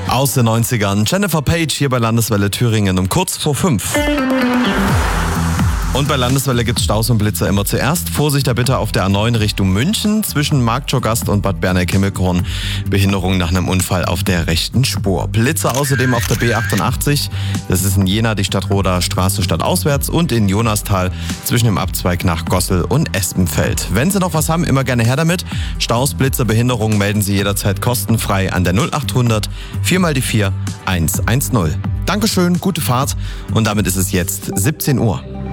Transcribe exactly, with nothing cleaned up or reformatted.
Aus den neunzigern. Jennifer Page hier bei Landeswelle Thüringen um kurz vor fünf. Und bei Landeswelle gibt's Staus und Blitzer immer zuerst. Vorsicht da bitte auf der A neun Richtung München zwischen Marktschorgast und Bad Berneck-Himmelkorn. Behinderung nach einem Unfall auf der rechten Spur. Blitzer außerdem auf der B achtundachtzig. Das ist in Jena die Stadtroder Straße stadtauswärts und in Jonastal zwischen dem Abzweig nach Gossel und Espenfeld. Wenn Sie noch was haben, immer gerne her damit. Staus, Blitzer, Behinderungen melden Sie jederzeit kostenfrei an der null achthundert vier mal die vier eins eins null. Dankeschön, gute Fahrt und damit ist es jetzt siebzehn Uhr.